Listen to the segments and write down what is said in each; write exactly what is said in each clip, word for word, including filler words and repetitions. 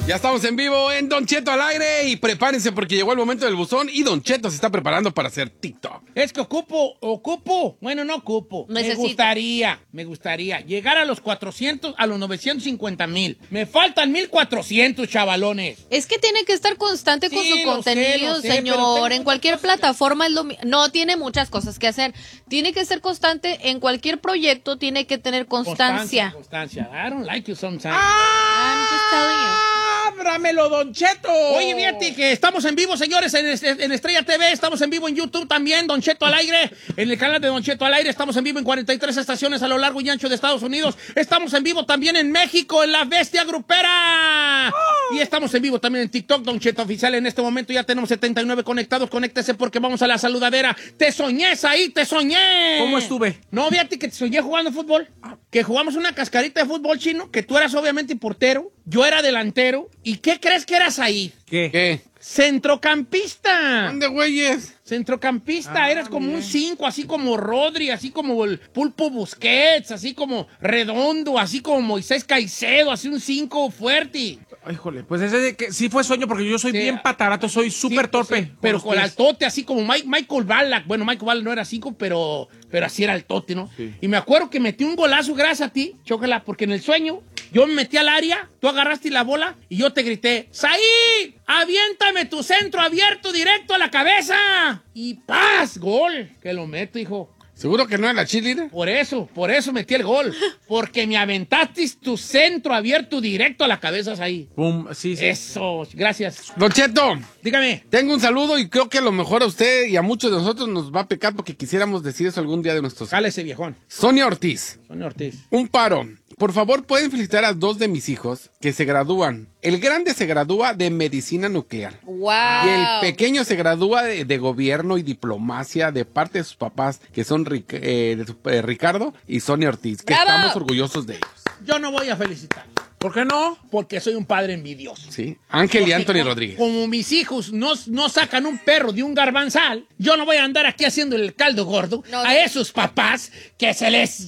Ya estamos en vivo en Don Cheto al aire y prepárense porque llegó el momento del buzón y Don Cheto se está preparando para hacer TikTok. Es que ocupo, ocupo, bueno, no ocupo. Necesito. Me gustaría, me gustaría llegar a los cuatrocientos, a los novecientos cincuenta mil. Me faltan mil cuatrocientos, chavalones. Es que tiene que estar constante con Sí, su lo sé, contenido, lo sé, pero señor. tengo En cualquier muchas cosas. plataforma es lo mi- No, tiene muchas cosas que hacer. Tiene que ser constante en cualquier proyecto, tiene que tener constancia. Constancia. I don't like you sometimes. I'm just telling you. ¡Ábramelo, Don Cheto! Oye, fíjate que estamos en vivo, señores, en, este- en Estrella T V, estamos en vivo en YouTube también, Don Cheto al aire, en el canal de Don Cheto al aire, estamos en vivo en cuarenta y tres estaciones a lo largo y ancho de Estados Unidos, estamos en vivo también en México, en La Bestia Grupera, y estamos en vivo también en TikTok, Don Cheto Oficial, en este momento ya tenemos setenta y nueve conectados, conéctese porque vamos a la saludadera. ¡Te soñé, ahí, te soñé! ¿Cómo estuve? No, fíjate que te soñé jugando fútbol, que jugamos una cascarita de fútbol chino, que tú eras obviamente portero, yo era delantero, ¿y qué crees que eras ahí? ¿Qué? ¿Qué? Centrocampista. ¿Dónde, güeyes? Centrocampista, Ah, eras como bien. un cinco, así como Rodri, así como el Pulpo Busquets, así como Redondo, así como Moisés Caicedo, así un cinco fuerte. Ay, híjole, pues ese de que sí fue sueño porque yo soy Sí. bien patarato, soy súper Sí, torpe. sí, pero los con el pies. altote, así como Mike- Michael Ballack. Bueno, Michael Ballack no era cinco, pero, pero así era el tote, ¿no? Sí. Y me acuerdo que metí un golazo gracias a ti, chócala, porque en el sueño yo me metí al área, tú agarraste la bola y yo te grité, ¡Saí! ¡Aviéntame tu centro abierto directo a la cabeza! Y ¡paz! ¡Gol! Que lo meto, hijo. ¿Seguro que no es la cheerleader? Por eso, por eso metí el gol. Porque me aventaste tu centro abierto directo a la cabeza, ahí. Pum, sí, sí. Eso, gracias. Don Cheto, Dígame. tengo un saludo y creo que a lo mejor a usted y a muchos de nosotros nos va a pecar porque quisiéramos decir eso algún día de nuestros... Jale ese viejón. Sonia Ortiz, Sonia Ortiz. un paro. Por favor, ¿pueden felicitar a dos de mis hijos que se gradúan? El grande se gradúa de medicina nuclear. Wow. Y el pequeño se gradúa de, de gobierno y diplomacia de parte de sus papás, que son Ric- eh, de su- eh, Ricardo y Sonia Ortiz, que ¡Bravo! estamos orgullosos de ellos. Yo no voy a felicitar. ¿Por qué no? Porque soy un padre envidioso. Sí, Ángel y Porque Anthony como, Rodríguez. Como mis hijos no, no sacan un perro de un garbanzal, yo no voy a andar aquí haciendo el caldo gordo No, a sí. esos papás que se les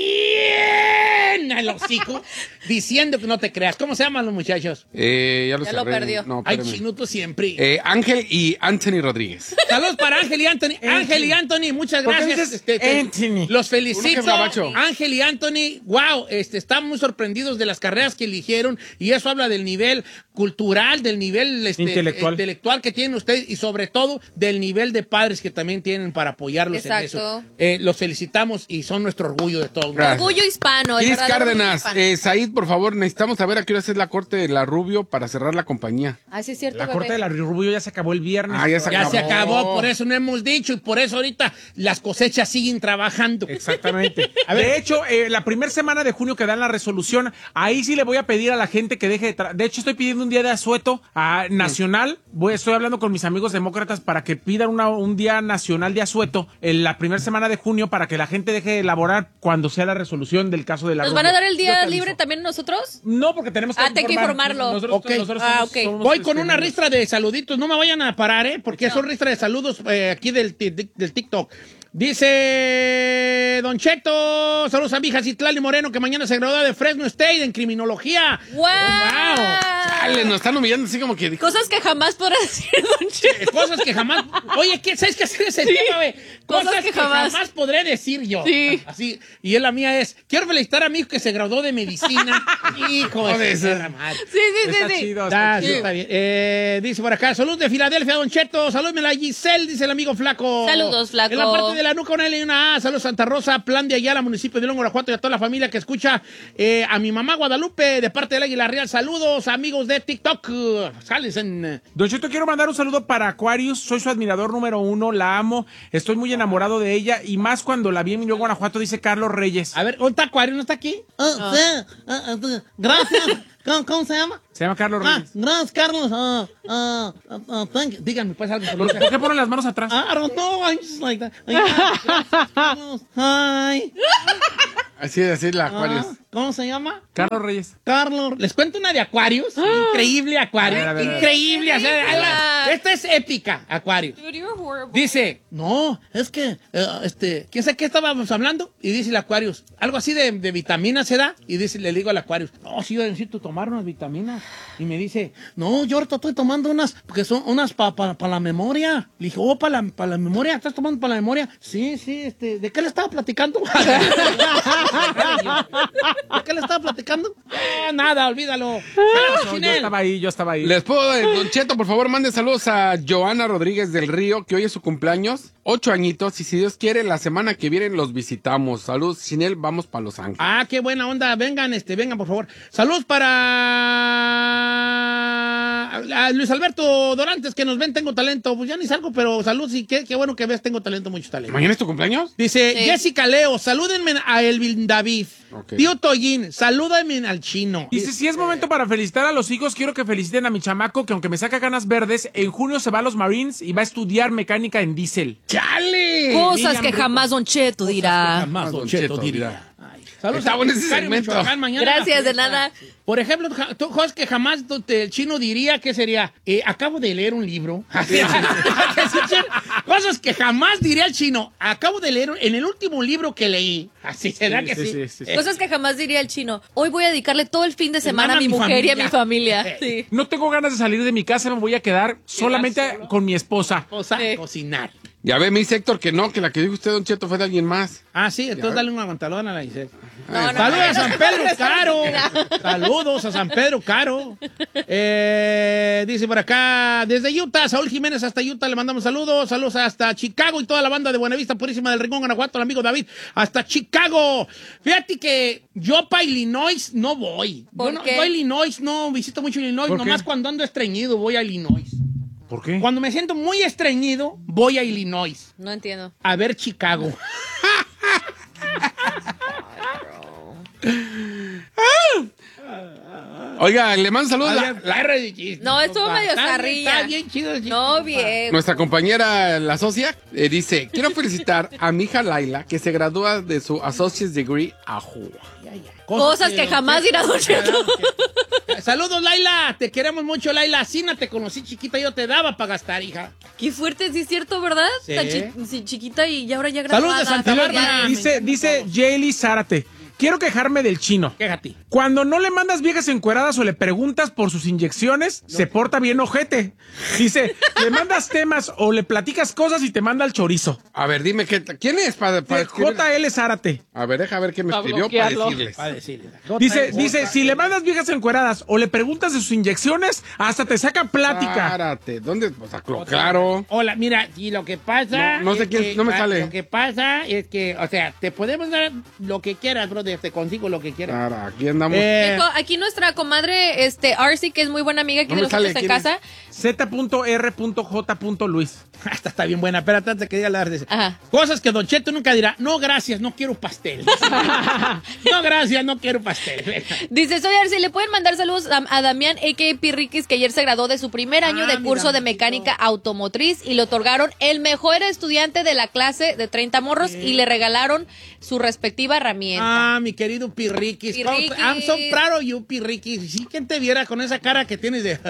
llena el hocico diciendo que no te creas. ¿Cómo se llaman los muchachos? Eh, ya lo, Ya lo cerré. perdió. No, Hay espérame. chinuto siempre. Eh, Ángel y Anthony Rodríguez. Saludos para Ángel y Anthony. Ángel y Anthony, muchas ¿Por qué gracias. dices te- Anthony? Los Uno que felicito. es gabacho. Ángel y Anthony, wow, este, están muy sorprendidos de las carreras que eligieron y eso habla del nivel cultural, del nivel este, Intelectual. intelectual que tienen ustedes y sobre todo del nivel de padres que también tienen para apoyarlos en Exacto. eso. Eh, los felicitamos y son nuestro orgullo de todos. Gracias. Orgullo hispano. el Cris verdadero orgullo Cárdenas, hispano. eh, Said, por favor, necesitamos saber a qué hora es la corte de la Rubio para cerrar la compañía. Ah, sí es cierto, La bebé. corte de la Rubio ya se acabó el viernes. Ah, ya se Ya se acabó. acabó, por eso no hemos dicho y por eso ahorita las cosechas siguen trabajando. Exactamente. A ver. De hecho, eh, la primera semana de junio que dan la resolución, ahí sí le voy a pedir a la gente que deje de... tra- De hecho, estoy pidiendo un día de asueto a nacional. Voy, estoy hablando con mis amigos demócratas para que pidan una- un día nacional de asueto en la primera semana de junio para que la gente deje de elaborar cuando sea la resolución del caso de la ¿Nos Rubio. van a dar el Yo día te aviso. libre también nosotros? No, porque tenemos que Ah, tengo que informar. informarlo. Nosotros, Ok. nosotros Ah, somos- ok. somos, Voy con este, una ristra de saluditos, no me vayan a parar, ¿eh? Porque son ristra de saludos eh, aquí del, ti- del TikTok. Dice Don Cheto, saludos a mi hija Citlali Moreno, que mañana se gradúa de Fresno State en criminología. ¡Wow! wow. Dale, nos están humillando así como que... Cosas que jamás podrá decir Don Cheto. Eh, Cosas que jamás... Oye, ¿qué, ¿sabes qué hacer ese tema, güey? Cosas Cosas que que, jamás- jamás... podré decir yo. Sí. Así. Y él, la mía es, quiero felicitar a mi hijo que se graduó de medicina. Hijo de Joder, su esa- perra madre. Sí, sí, Está sí, sí. chido, está Ah, sí, chido. está bien. Eh, dice por acá, salud de Filadelfia, Don Cheto. Salúdme la Giselle, dice el amigo Flaco. Saludos, Flaco. En la parte de la nuca, una L y una A. Saludos Santa Rosa, Plan de Ayala, municipio de León, Guanajuato y a toda la familia que escucha. Eh, a mi mamá Guadalupe, de parte del Águila Real. Saludos, amigos de TikTok. Sales en... Don Cheto, quiero mandar un saludo para Aquarius. Soy su admirador número uno, la amo. Estoy muy enamorado de ella y más cuando la vi en León, Guanajuato, dice Carlos Reyes. A ver, ¿dónde está Acuario? ¿No está aquí? Ah, sí, ah, ah, sí. Gracias. ¿Cómo, cómo se llama? Se llama Carlos Ah, Reyes. gracias, Carlos. Ah, ah, ah, ah, thank you. Díganme, pues, algo. ¿Por por qué ponen las manos atrás? I don't know. I'm just like that. Gracias, Carlos. Hi. Así es, así es la Aquarius. Ah, ¿Cómo se llama? Carlos Reyes. Carlos. Les cuento una de Aquarius. Increíble Aquarius. A ver, a ver, a ver. Increíble. o sea, Ridícula. esta es épica, Aquarius. Dude, you're horrible. Dice, no, es que, eh, este, ¿quién sabe qué estábamos hablando? Y dice el Aquarius, algo así de, de vitaminas se da. Y dice, le digo al Aquarius, no, sí, yo necesito tomar unas vitaminas. Y me dice, no, yo ahorita estoy tomando unas, porque son unas para pa, pa la memoria. Le dije, oh, para la, pa la memoria, ¿estás tomando para la memoria? Sí, sí, este, ¿de qué le estaba platicando? ¿De qué le estaba platicando? Eh, nada, olvídalo. No, yo estaba ahí, yo estaba ahí. Les puedo, eh, Don Cheto, por favor, mande saludos a Joana Rodríguez del Río, que hoy es su cumpleaños, ocho añitos, y si Dios quiere, la semana que viene los visitamos. Saludos, sin él, vamos para Los Ángeles. Ah, qué buena onda. Vengan, este, vengan, por favor. Saludos para a Luis Alberto Dorantes, que nos ven, tengo talento. Pues ya ni salgo, pero saludos y qué, qué bueno que ves, tengo talento, mucho talento. ¿Mañana es tu cumpleaños? Dice Sí. Jessica Leo, salúdenme a Elvin David. Ok. Tío Toyin, salúdenme al chino. Dice, si es momento para felicitar a los hijos, quiero que feliciten a mi chamaco, que aunque me saca ganas verdes, en junio se va a los Marines y va a estudiar mecánica en diésel. ¡Chale! Cosas Miriam que jamás Don Cheto dirá. Jamás Don Don Cheto Cheto diría. dirá. Ay, saludos Está a bueno ese Macario, segmento. Michoacán, mañana Gracias, la de fiesta. nada. Por ejemplo, ja- tú, cosas que jamás tú- te- el chino diría, ¿qué sería? Eh, acabo de leer un libro. Cosas que jamás diría el chino. Acabo de leer en el último libro que leí. Así será Sí, que sí, sí. sí, sí, sí. Eh, Cosas que jamás diría el chino. Hoy voy a dedicarle todo el fin de semana Semana a mi a mi mujer y a familia. mi familia. Eh. Sí. No tengo ganas de salir de mi casa, me voy a quedar solamente solo? con mi esposa. cosa, Sí. cocinar. Ya ve, me dice Héctor que no, que la que dijo usted, Don Cheto, fue de alguien más. Ah, sí, entonces Ya. dale un aguantalón a la Giselle. No, no, Saludos no, a San no, Pedro no, no, Caro. no. Saludos a San Pedro Caro. Eh, dice por acá, desde Utah, Saúl Jiménez hasta Utah, le mandamos saludos. Saludos hasta Chicago y toda la banda de Buenavista Purísima del Rincón, Guanajuato, el amigo David, hasta Chicago. Fíjate que yo para Illinois no voy. ¿Por yo, no, qué? yo a Illinois no visito mucho Illinois, ¿Por nomás qué? cuando ando estreñido voy a Illinois. ¿Por qué? Cuando me siento muy estreñido, voy a Illinois. No entiendo. A ver Chicago. Oiga, le mando saludos a La, la R de chiste. No, estuvo Está medio bien, zarrilla. Está bien chido el chiste. No, bien. nuestra compañera, la socia, eh, dice, quiero felicitar a mi hija Laila, que se gradúa de su Associate's Degree a Juá. Cosas que jamás dirá Don Cheto. Saludos, Laila. Te queremos mucho, Laila. Así no te conocí chiquita, yo te daba para gastar, hija. Qué fuerte, sí es cierto, ¿verdad? Sí. Tan chi- sí, chiquita y ahora ya Saludos graduada. de Santa Ya- Bárbara. Dice, dice Jaylee Zárate, quiero quejarme del chino. Quéjate. Cuando no le mandas viejas encueradas o le preguntas por sus inyecciones, se porta bien ojete. Dice, le mandas temas o le platicas cosas y te manda al chorizo. A ver, dime, ¿qué, ¿quién es para, para escribir? J L Zárate. A ver, deja ver qué me Para escribió para bloquearlo. decirles. Para decirle. Dice, dice, si le mandas viejas encueradas o le preguntas de sus inyecciones, hasta te saca plática. Párate, ¿dónde? Pues a clo- claro. Hola, mira, y lo que pasa. No, no sé es quién- que- no me ah, sale. Lo que pasa es que, o sea, te podemos dar lo que quieras, brother. Te consigo lo que quieras. Para, aquí andamos. Eh, Hijo, aquí nuestra comadre, este, Arcy, que es muy buena amiga aquí No de me nosotros sale, en ¿quién es? casa. Z R J Luis. Esta está bien buena. Espérate antes que diga la de Ajá. Cosas que Don Cheto nunca dirá. No, gracias, no quiero pastel. No, gracias, no quiero pastel. Dice, soy Arcy, le pueden mandar saludos a, a Damián, a k a. Pirriquis, que ayer se graduó de su primer año Ah, de mi curso de Damianito. mecánica automotriz y le otorgaron el mejor estudiante de la clase de treinta morros y le regalaron su respectiva herramienta. Ah, mi querido Pirriquis. Pirriquis. I'm so proud of you, Pirriquis. Sí, quien te viera con esa cara que tienes de...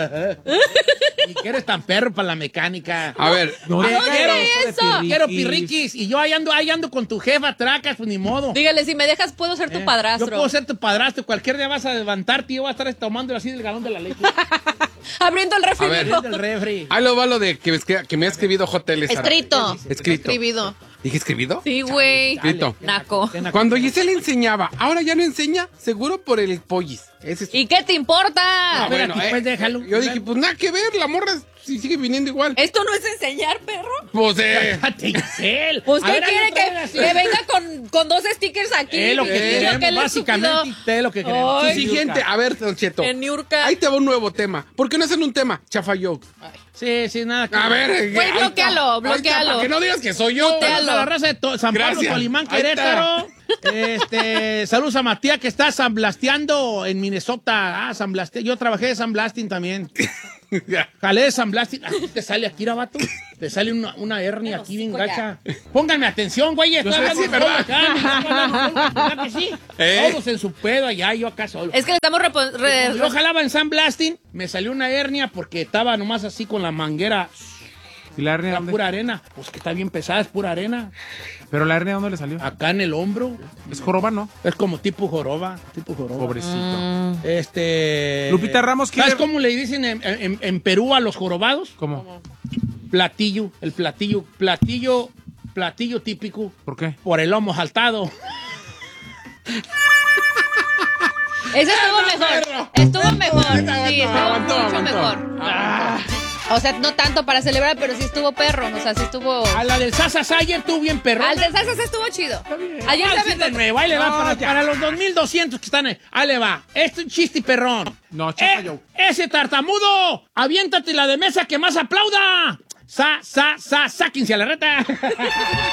y que eres tan perro para la mecánica. A ver, No, Eh, diga quiero- de eso. Quiero Pirriquis. Y yo ahí ando, ahí ando con tu jefa, tracas, pues ni modo. Dígale, si me dejas, puedo ser tu Eh, padrastro. Yo puedo ser tu padrastro. Cualquier día vas a levantarte y yo voy a estar tomando así del galón de la leche. Abriendo el refri. A ver. dijo. del refri. ahí lo va lo de que me, escri- que me ha escribido J L. Zárate. Escrito. Escrito. Escribido. ¿Dije escribido? Sí, güey. Escrito. Naco. Cuando Giselle enseñaba, ahora ya no enseña, seguro por el pollis. Ese es... ¿Y qué te importa? Ah, espérate, bueno, pues, déjalo. Yo dije, pues nada que ver, la morra si sigue viniendo igual. ¿Esto no es enseñar, perro? Pues, eh, Cállate, Giselle. Pues, A ¿qué ver, quiere hazme otra vez que, así. que venga con, con dos stickers aquí? Es lo que Y yo queremos, que le básicamente. estúpido. Es lo que queremos. Ay. su siguiente, a ver, Don Cheto. En Niurka. Ahí te va un nuevo tema. ¿Por qué no hacen un tema? Chafa jokes. Sí, sí, nada que A ver. eh, Güey, ahí está. bloquéalo, Ahí está, bloquéalo. para que no digas que soy yo. Bloquéalo. Saludos a la raza de to- San Pablo, Gracias. Tolimán, Ahí está. Querétaro. Este, saludos a Matías que está sanblasteando en Minnesota. Ah, San Blasting. Yo trabajé de San Blasting también. Jalé de San Blas. Ah, te sale aquí, vato. Te sale una, una hernia aquí bien gacha. Pónganme atención, güey. Estoy hablando sí, ¿verdad? acá. Sí. ¿Eh? Todos en su pedo allá, yo acá solo. Es que le estamos... repo- re- Como yo jalaba en San Blasting, me salió una hernia porque estaba nomás así con la manguera. ¿Y la hernia Era dónde? pura arena. Pues que está bien pesada, es pura arena. ¿Pero la hernia dónde le salió? Acá en el hombro. Es joroba, ¿no? Es como tipo joroba. Tipo joroba. Pobrecito. Este. Lupita Ramos quiere- ¿Sabes cómo le dicen en, en- en Perú a los jorobados? ¿Cómo? Platillo. El platillo. Platillo. Platillo típico. ¿Por qué? Por el lomo saltado. Ese estuvo mejor. Estuvo mejor. Sí, estuvo Aguantó, mucho aguantó. mejor. Ah, O sea, no tanto para celebrar, pero sí estuvo perro. O sea, sí estuvo... a la del Sasa Sayer tú bien perro. Al de salsa sí estuvo chido. Ayer Ah, se sí, me de tocó- nuevo, ahí le va No, para, ya. para los dos mil doscientos que están ahí. Ahí le va. Este es un chiste perrón. No, chapa Eh, yo. ese tartamudo, aviéntate la de mesa que más aplauda. Sa, sa, sa, sáquense a la reta.